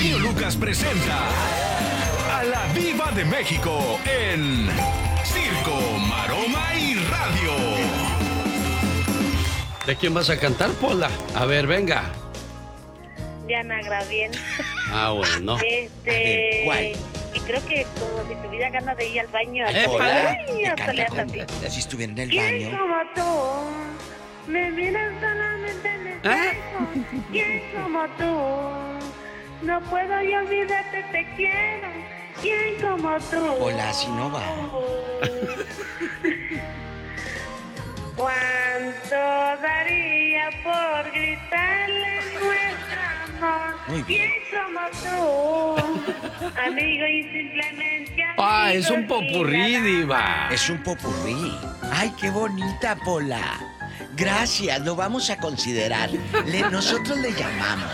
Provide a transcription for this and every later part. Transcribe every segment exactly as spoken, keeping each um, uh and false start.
genio Lucas presenta a la Diva de México en Circo, Maroma y Radio. ¿De quién vas a cantar, Pola? A ver, venga. Diana Graviel. Ah, bueno. Este... ¿Cuál? Y creo que como si tuviera ganas de ir al baño. Eh, Hola. Ay, hasta le hace así. Si estuviera en el ¿Quién baño. como tú? Me miras solamente en el ¿Ah? espejo. ¿Quién como tú? No puedo yo olvidarte, te quiero. ¿Quién como tú? Hola, así no va. ¿Cuánto daría por gritarle nuestro amor? Muy bien. ¿Quién como tú? Amigo y simplemente amigo. Ah, es un popurrí, y nada Diva. más. Es un popurrí. Ay, qué bonita, Pola. Gracias, lo vamos a considerar. Le- nosotros le llamamos.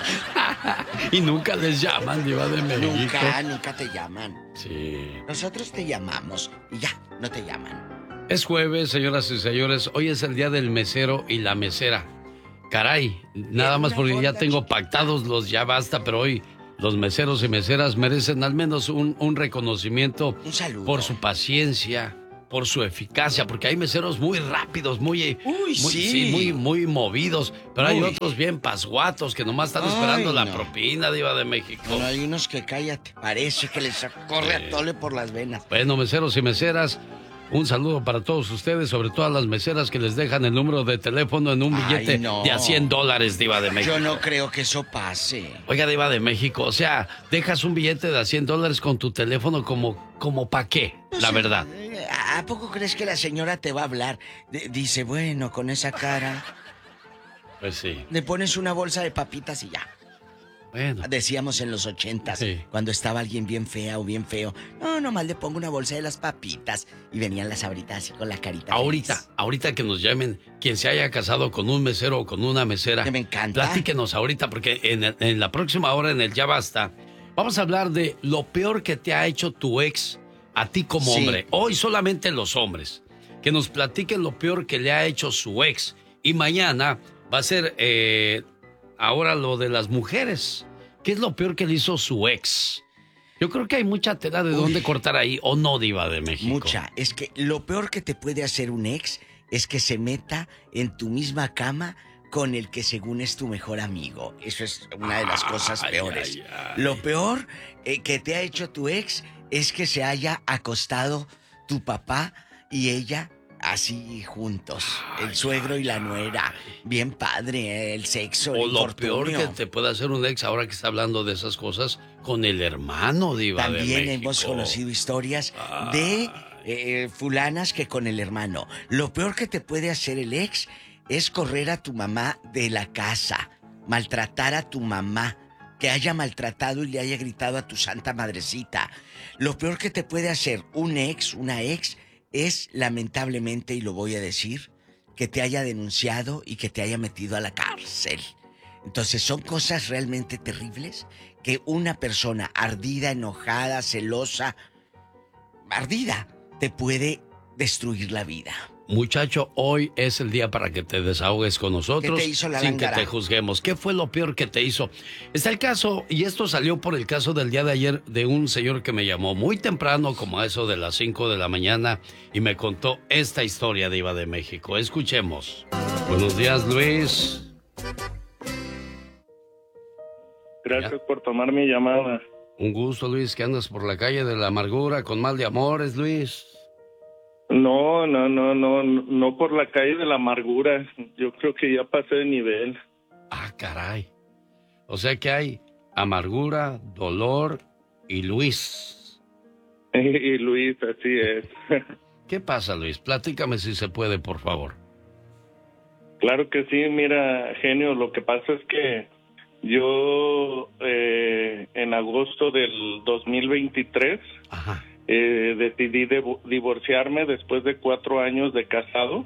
Y nunca les llaman, Diva de México. Nunca, nunca te llaman. Sí. Nosotros te llamamos y ya, no te llaman. Es jueves, señoras y señores. Hoy es el día del mesero y la mesera. Caray, nada más porque ya tengo pactados los ya basta, pero hoy los meseros y meseras merecen al menos un, un reconocimiento Un saludo. por su paciencia, por su eficacia, porque hay meseros muy rápidos, muy, Uy, muy, sí. muy, muy movidos, pero hay Uy. otros bien pasguatos que nomás están Ay, esperando la no. propina, Diva de México. Bueno, hay unos que cállate. Parece que les corre a tole por las venas. Bueno, meseros y meseras, un saludo para todos ustedes, sobre todo a las meseras que les dejan el número de teléfono en un Ay, billete no. de a cien dólares, Diva de México. Yo no creo que eso pase. Oiga, Diva de México, o sea, dejas un billete de a cien dólares con tu teléfono como, como pa' qué, la verdad. ¿A poco crees que la señora te va a hablar? D- dice, bueno, con esa cara, Pues sí. le pones una bolsa de papitas y ya. Bueno, Decíamos en los ochentas, Sí. cuando estaba alguien bien fea o bien feo. No, nomás le pongo una bolsa de las papitas y venían las abritas así con la carita. ahorita, feliz. ahorita que nos llamen, quien se haya casado con un mesero o con una mesera, Que me encanta. platíquenos ahorita, porque en, el- en la próxima hora, en el Ya Basta, vamos a hablar de lo peor que te ha hecho tu ex a ti como Sí. hombre. Hoy solamente los hombres. Que nos platiquen lo peor que le ha hecho su ex. Y mañana va a ser eh, ahora lo de las mujeres. ¿Qué es lo peor que le hizo su ex? Yo creo que hay mucha tela de Uy. dónde cortar ahí, ¿o no, Diva de México? Mucha. Es que lo peor que te puede hacer un ex es que se meta en tu misma cama con el que según es tu mejor amigo. Eso es una de las cosas Ay, peores. ay, ay. Lo peor eh, que te ha hecho tu ex es que se haya acostado tu papá y ella así juntos. El Ay, suegro y la ay, nuera. Bien padre, eh, el sexo, el O lo peor infortunio. que te puede hacer un ex ahora que está hablando de esas cosas con el hermano, Diva de También México. hemos conocido historias Ay. de eh, fulanas que con el hermano. Lo peor que te puede hacer el ex es correr a tu mamá de la casa, maltratar a tu mamá, que haya maltratado y le haya gritado a tu santa madrecita. Lo peor que te puede hacer un ex, una ex, es lamentablemente, y lo voy a decir, que te haya denunciado y que te haya metido a la cárcel. Entonces son cosas realmente terribles que una persona ardida, enojada, celosa, ardida, te puede destruir la vida. Muchacho, hoy es el día para que te desahogues con nosotros ¿Qué te hizo la sin que lángara? te juzguemos. ¿Qué fue lo peor que te hizo? Está el caso, y esto salió por el caso del día de ayer de un señor que me llamó muy temprano, como a eso de las cinco de la mañana, y me contó esta historia, Diva de México. Escuchemos. Buenos días, Luis. Gracias Ya. por tomar mi llamada. Un gusto, Luis, que andas por la calle de la amargura con mal de amores, Luis. No, no, no, no, no por la calle de la amargura. Yo creo que ya pasé de nivel. Ah, caray. O sea que hay amargura, dolor y Luis. Y Luis, así es. ¿Qué pasa, Luis? Platícame si se puede, por favor. Claro que sí, mira, genio, lo que pasa es que yo eh, en agosto del dos mil veintitrés Ajá. eh, decidí devo- divorciarme después de cuatro años de casado.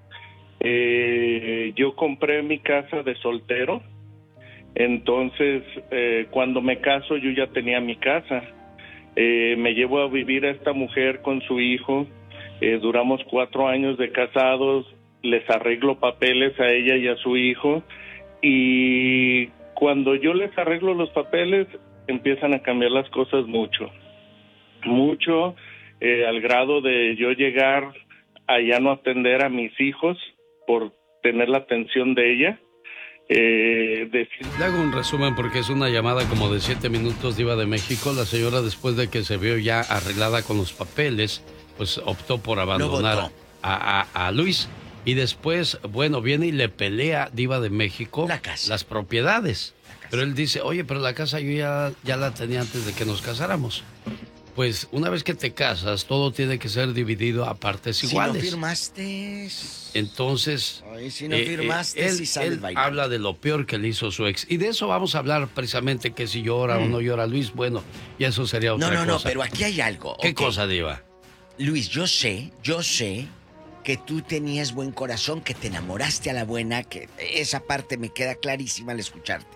Eh, yo compré mi casa de soltero, entonces eh, cuando me caso yo ya tenía mi casa. Eh, me llevo a vivir a esta mujer con su hijo, eh, duramos cuatro años de casados, les arreglo papeles a ella y a su hijo, y cuando yo les arreglo los papeles, empiezan a cambiar las cosas mucho. Mucho, eh, al grado de yo llegar a ya no atender a mis hijos por tener la atención de ella. Eh, decir... Le hago un resumen porque es una llamada como de siete minutos, Diva de México. La señora, después de que se vio ya arreglada con los papeles, pues optó por abandonar a, a, a Luis. Y después, bueno, viene y le pelea, Diva de México, la casa. las propiedades. Pero él dice, oye, pero la casa yo ya, ya la tenía antes de que nos casáramos. Pues una vez que te casas, todo tiene que ser dividido a partes iguales. Si no firmaste... Entonces, Ay, si no firmaste, eh, él, sí sale él el bailando. habla de lo peor que le hizo su ex. Y de eso vamos a hablar precisamente, que si llora mm. o no llora Luis. Bueno, y eso sería otra cosa. No, no, cosa. no, pero aquí hay algo. ¿Qué okay. cosa, Diva? Luis, yo sé, yo sé que tú tenías buen corazón, que te enamoraste a la buena, que esa parte me queda clarísima al escucharte.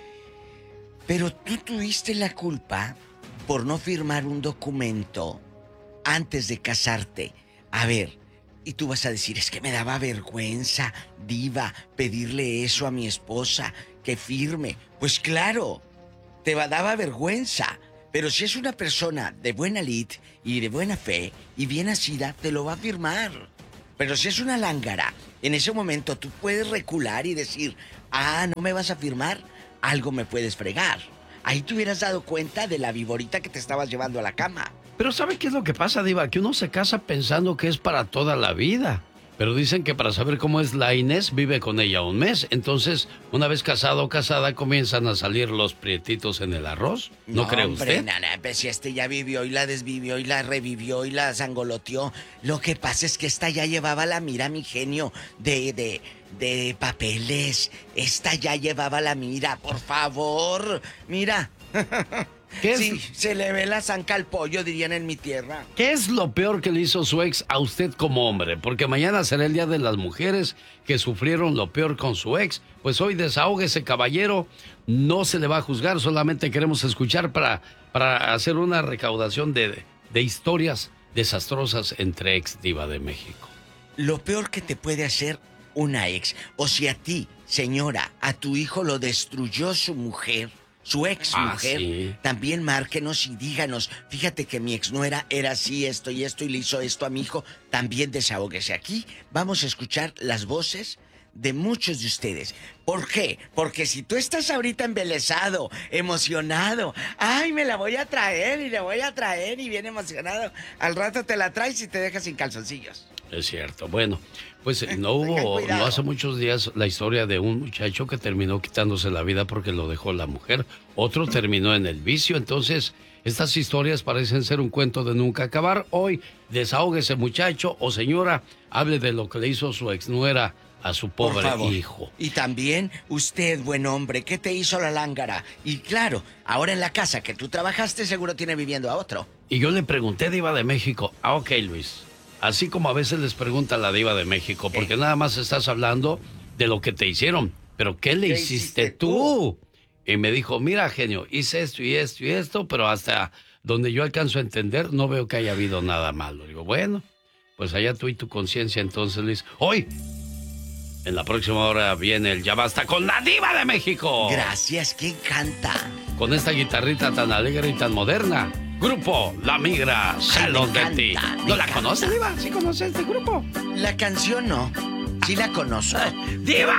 Pero tú tuviste la culpa por no firmar un documento antes de casarte. A ver, y tú vas a decir, es que me daba vergüenza, Diva, pedirle eso a mi esposa, que firme. Pues claro, te daba vergüenza. Pero si es una persona de buena lid y de buena fe y bien nacida, te lo va a firmar. Pero si es una lángara, en ese momento tú puedes recular y decir, ah, ¿no me vas a firmar? Algo me puedes fregar. Ahí te hubieras dado cuenta de la viborita que te estabas llevando a la cama. Pero ¿sabe qué es lo que pasa, Diva? Que uno se casa pensando que es para toda la vida. Pero dicen que para saber cómo es la Inés, vive con ella un mes. Entonces, una vez casado o casada, comienzan a salir los prietitos en el arroz. ¿No, no cree hombre, usted? Nana, pues si este ya vivió y la desvivió y la revivió y la zangoloteó. Lo que pasa es que esta ya llevaba la mira, mi genio, de, de, de papeles. Esta ya llevaba la mira, por favor. Mira. ¿Qué es? Sí, se le ve la zanca al pollo, dirían en mi tierra. ¿Qué es lo peor que le hizo su ex a usted como hombre? Porque mañana será el día de las mujeres que sufrieron lo peor con su ex. Pues hoy desahógese, caballero. No se le va a juzgar, solamente queremos escuchar para, para hacer una recaudación de, de historias desastrosas entre ex, Diva de México. Lo peor que te puede hacer una ex, o si a ti, señora, a tu hijo lo destruyó su mujer, su ex mujer, ah, sí. También márquenos y díganos, fíjate que mi ex no era, era así, esto y esto, y le hizo esto a mi hijo, también desahóguese. Aquí vamos a escuchar las voces de muchos de ustedes. ¿Por qué? Porque si tú estás ahorita embelesado, emocionado, ay, me la voy a traer y le voy a traer y bien emocionado, al rato te la traes y te dejas sin calzoncillos. Es cierto. Bueno, pues no hubo, no hace muchos días, la historia de un muchacho que terminó quitándose la vida porque lo dejó la mujer. Otro terminó en el vicio. Entonces, estas historias parecen ser un cuento de nunca acabar. Hoy, desahógese, muchacho o señora, hable de lo que le hizo su exnuera a su pobre hijo. Y también usted, buen hombre, ¿qué te hizo la lángara? Y claro, ahora en la casa que tú trabajaste seguro tiene viviendo a otro. Y yo le pregunté, Diva de México, ah, ok, Luis, así como a veces les pregunta la Diva de México, porque ¿Eh? Nada más estás hablando de lo que te hicieron, pero ¿qué le ¿Qué hiciste, hiciste tú? tú? Y me dijo, mira, genio, hice esto y esto y esto, pero hasta donde yo alcanzo a entender, no veo que haya habido nada malo. Digo, bueno, pues allá tú y tu conciencia. Entonces, Luis, hoy, en la próxima hora viene el Ya Basta con la Diva de México. Gracias, ¿quién canta? Con esta guitarrita tan alegre y tan moderna. Grupo La Migra, Salón de Ti. ¿No la conoces, Diva? ¿Sí conoces este grupo? La canción no, sí la conozco. ¡Diva!